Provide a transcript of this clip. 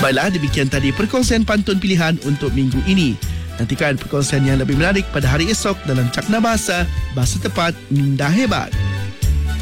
Baiklah, demikian tadi perkongsian pantun pilihan untuk minggu ini. Nantikan perkongsian yang lebih menarik pada hari esok dalam Cakna Bahasa Tepat Minda Hebat.